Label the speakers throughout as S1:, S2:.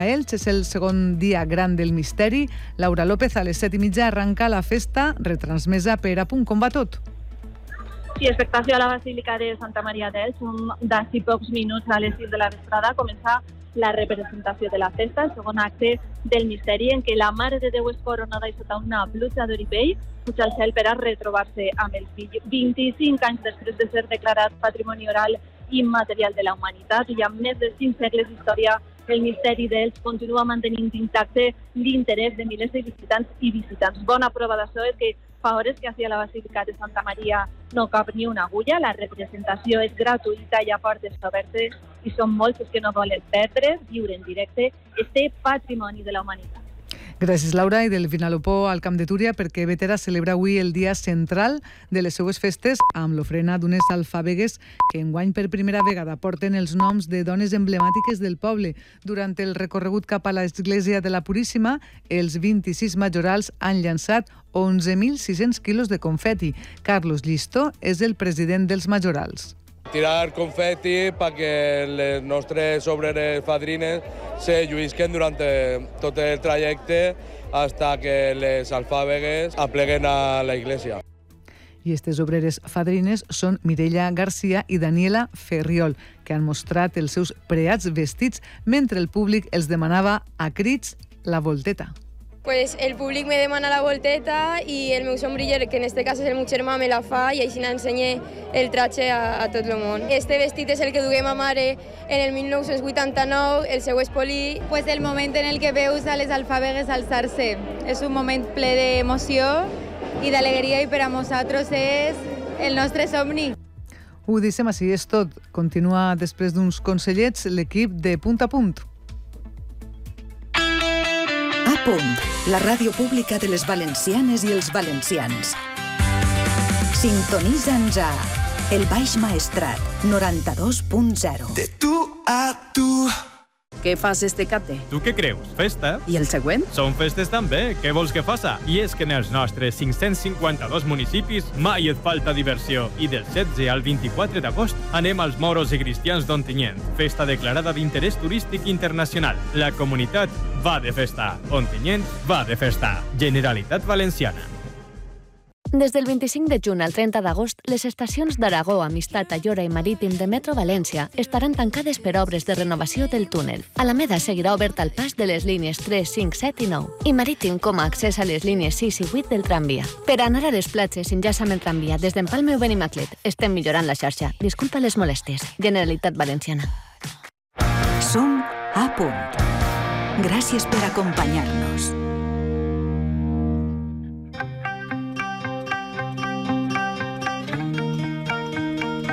S1: A Elx és el segon dia gran del misteri. Laura López, a les 7:30 arranca la festa, retransmesa per A Punt. Com va tot?
S2: Sí, expectació a la Basílica de Santa Maria d'Elx. D'ací pocs minuts, a les 6 de la vesprada, comença la representació de la festa, el segon acte del misteri, en què la Mare de Déu és coronada i sota una pluja d'oripell puja al cel per a retrobar-se amb el fill. 25 anys després de ser declarat Patrimoni Oral Immaterial de la Humanitat i amb més de 5 segles d'història, el misteri d'Elx continua mantenint intacte l'interès de milers de visitants i visitants. Bona prova d'això és que fa hores que hacia la Basílica de Santa Maria no cap ni una agulla. La representació és gratuïta i a portes obertes i són molts els que no volen perdre, viure en directe este patrimoni de la humanitat.
S1: Gràcies, Laura. I del Vinalopó al Camp de Túria, perquè Bétera celebra avui el dia central de les seues festes amb l'ofrena d'unes alfàbegues que enguany per primera vegada porten els noms de dones emblemàtiques del poble. Durant el recorregut cap a l'església de la Puríssima, els 26 majorals han llançat 11.600 quilos de confeti. Carlos Llistó és el president dels majorals.
S3: Tirar confeti perquè les nostres obreres fadrines se lluïsquen durant tot el trajecte fins que les alfàbegues apleguen a la iglesia.
S1: I aquestes obreres fadrines són Mireia Garcia i Daniela Ferriol, que han mostrat els seus preats vestits mentre el públic els demanava a crits la volteta.
S4: Pues el públic me demana la volteta i el meu sombriller, que en este cas és el meu germà, me la fa i així n'ensenye el tratge a tot el món. Este vestit és el que duguem a mare en el 1989, el seu espolí.
S5: Pues el moment en el que veus a les alfàbegues alçar-se. És un moment ple d'emoció i d'alegria i per a nosaltres és el nostre somni.
S1: Ho deixem així, és tot. Continua després d'uns consellets l'equip de Punt a Punt.
S6: A Punt, la ràdio pública de les valencianes i els valencians. Sintonitza'ns a El Baix Maestrat, 92.0.
S7: De tu a tu.
S8: Què fas este cate?
S9: Tu què creus? Festa?
S8: I el següent?
S9: Són festes també. Què vols que faça? I és que en els nostres 552 municipis mai et falta diversió. I del 16 al 24 d'agost anem als Moros i Cristians d'Ontinyent. Festa declarada d'interès turístic internacional. La comunitat va de festa. Ontinyent va de festa. Generalitat Valenciana.
S10: Des del 25 de juny al 30 d'agost, les estacions d'Aragó, Amistat, Ayora i Marítim de Metro València estaran tancades per obres de renovació del túnel. Alameda seguirà obert al pas de les línies 3, 5, 7 i 9 i Marítim com a accés a les línies 6 i 8 del tramvia. Per anar a les platges, enllaça amb el tramvia des d'Empalme o Benimaclet. Estem millorant la xarxa. Disculpa les molèsties. Generalitat Valenciana.
S6: Som A Punt. Gràcies per acompanyar-nos.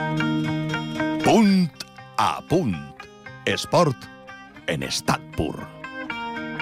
S7: Punt a Punt. Esport en estat pur.